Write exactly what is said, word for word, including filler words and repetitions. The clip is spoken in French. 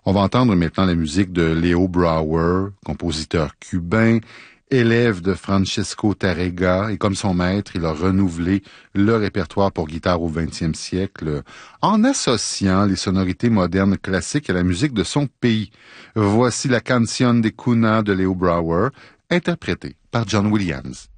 On va entendre maintenant la musique de Leo Brouwer, compositeur cubain, élève de Francesco Tárrega, et comme son maître, il a renouvelé le répertoire pour guitare au vingtième siècle en associant les sonorités modernes classiques à la musique de son pays. Voici la Canción de Cuna de Leo Brouwer, interprétée par John Williams.